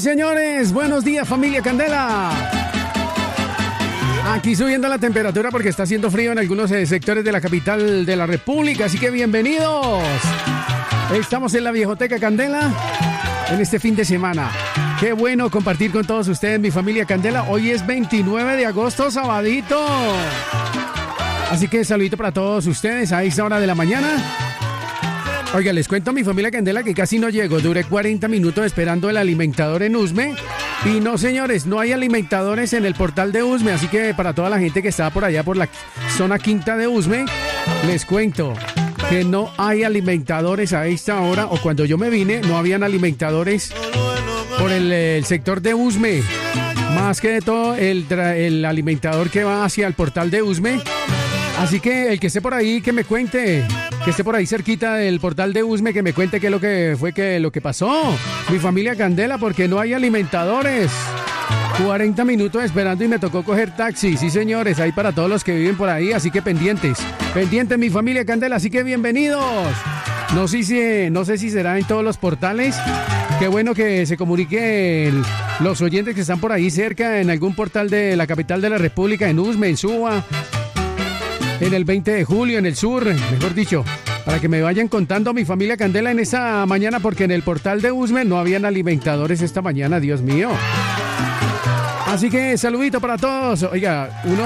señores, buenos días familia Candela. Aquí subiendo la temperatura porque está haciendo frío en algunos sectores de la capital de la República, así que bienvenidos. Estamos en la Viejoteca Candela en este fin de semana. Qué bueno compartir con todos ustedes, mi familia Candela. Hoy es 29 de agosto, sabadito. Así que saludito para todos ustedes a esta hora de la mañana. Oiga, les cuento a mi familia Candela que casi no llego. Duré 40 minutos esperando el alimentador en Usme. Y no, señores, no hay alimentadores en el portal de Usme. Así que para toda la gente que estaba por allá, por la zona quinta de Usme, les cuento que no hay alimentadores a esta hora. O cuando yo me vine, no habían alimentadores por el sector de Usme. Más que de todo, el alimentador que va hacia el portal de Usme. Así que el que esté por ahí, que me cuente, que esté por ahí cerquita del portal de Usme, que me cuente qué es lo que fue, lo que pasó. Mi familia Candela, porque no hay alimentadores. 40 minutos esperando y me tocó coger taxi. Sí, señores, ahí para todos los que viven por ahí, así que pendientes. Pendientes, mi familia Candela, así que bienvenidos. No sé si será en todos los portales. Qué bueno que se comuniquen los oyentes que están por ahí cerca, en algún portal de la capital de la República, en Usme, en Suba, en el 20 de julio, en el sur, mejor dicho, para que me vayan contando mi familia Candela en esta mañana, porque en el portal de Usme no habían alimentadores esta mañana, Dios mío. Así que saludito para todos. Oiga,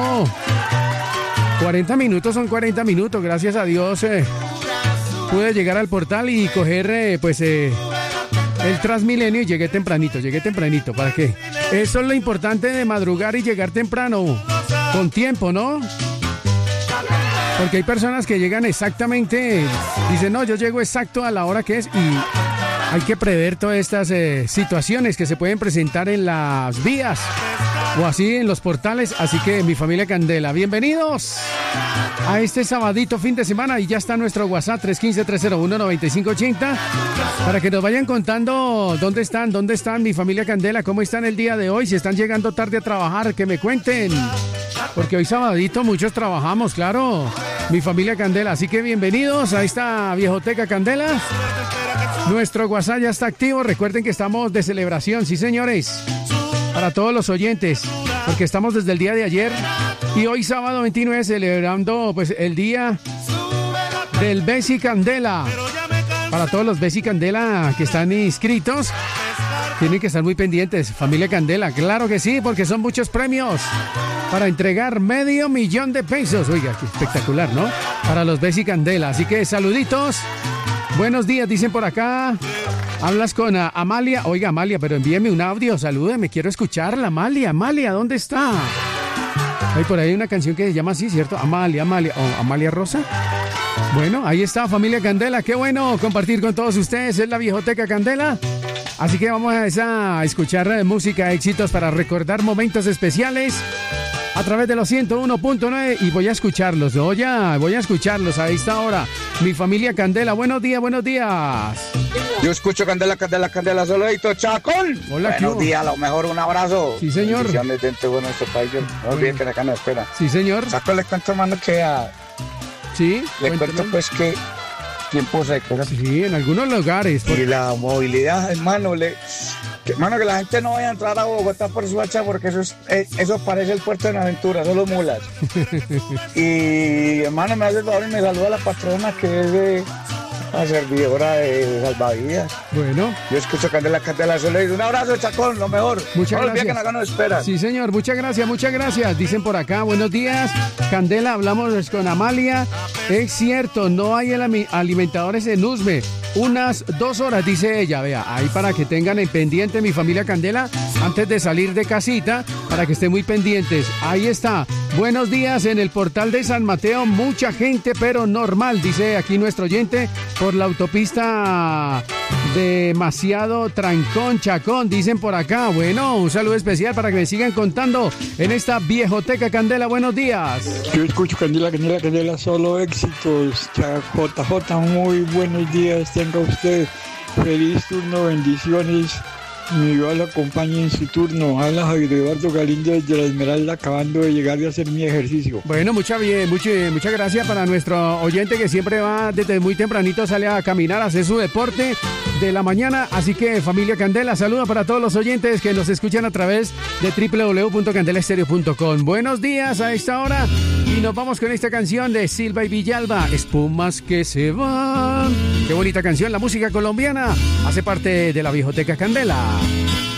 40 minutos son 40 minutos, gracias a Dios pude llegar al portal y coger el Transmilenio y llegué tempranito, ¿para qué? Eso es lo importante de madrugar y llegar temprano, con tiempo, ¿no? Porque hay personas que llegan exactamente, dicen, no, yo llego exacto a la hora que es, y hay que prever todas estas situaciones que se pueden presentar en las vías o así en los portales. Así que mi familia Candela, bienvenidos a este sabadito fin de semana, y ya está nuestro WhatsApp 315-301-9580 para que nos vayan contando dónde están mi familia Candela, cómo están el día de hoy, si están llegando tarde a trabajar, que me cuenten. Porque hoy sabadito muchos trabajamos, claro, mi familia Candela. Así que bienvenidos a esta Viejoteca Candela. Nuestro WhatsApp ya está activo. Recuerden que estamos de celebración, sí señores, para todos los oyentes, porque estamos desde el día de ayer y hoy sábado 29 celebrando pues el día del Besi Candela. Para todos los Besi Candela que están inscritos, tienen que estar muy pendientes, familia Candela, claro que sí, porque son muchos premios para entregar $500,000 de pesos. Oiga, qué espectacular, ¿no? Para los Besi Candela. Así que saluditos. Buenos días, dicen por acá. Hablas con Amalia. Oiga, Amalia, pero envíeme un audio, salúdeme, quiero escucharla. Amalia, ¿dónde está? Hay por ahí una canción que se llama así, ¿cierto? Amalia. ¿O Amalia Rosa? Bueno, ahí está, familia Candela. Qué bueno compartir con todos ustedes. Es la Viejoteca Candela. Así que vamos a escuchar música, éxitos para recordar momentos especiales a través de los 101.9, y voy a escucharlos, voy a escucharlos a esta hora. Mi familia Candela, buenos días. Yo escucho Candela, saludito, Chacón. Hola, buenos días, a lo mejor un abrazo. Sí, señor. Bendiciones dentro de nuestro país, no olviden que acá nos espera. Sí, señor. Chacón, le cuento, hermano, sí, le cuento pues que tiempo seco. Sí, en algunos lugares. Y la movilidad, hermano, hermano, que la gente no vaya a entrar a Bogotá por su hacha, porque eso parece el puerto de Buenaventura, solo mulas. Y hermano, me hace el favor y me saluda la patrona, que es la servidora de salvavidas. Bueno. Yo escucho Candela, solo digo un abrazo, Chacón, lo mejor. Muchas gracias. Que acá nos espera. Sí, señor, muchas gracias. Dicen por acá, buenos días, Candela, hablamos con Amalia. Es cierto, no hay alimentadores en Usme. Unas 2 horas, dice ella. Vea, ahí para que tengan en pendiente mi familia Candela, antes de salir de casita, para que estén muy pendientes. Ahí está. Buenos días en el portal de San Mateo. Mucha gente, pero normal, dice aquí nuestro oyente, por la autopista. Demasiado trancón, Chacón, dicen por acá. Bueno, un saludo especial para que me sigan contando en esta Viejoteca Candela. Buenos días. Yo escucho Candela, solo éxitos. JJ, muy buenos días, tenga usted. Feliz turno, bendiciones Mi Dios la acompañe en su turno. Habla Javier Eduardo Galindo desde La Esmeralda, acabando de llegar y hacer mi ejercicio. Bueno, muchas gracias para nuestro oyente que siempre va desde muy tempranito, sale a caminar, a hacer su deporte de la mañana. Así que, familia Candela, saluda para todos los oyentes que nos escuchan a través de www.candelaestereo.com. Buenos días a esta hora y nos vamos con esta canción de Silva y Villalba, Espumas que se van. Qué bonita canción, la música colombiana hace parte de la Viejoteca Candela.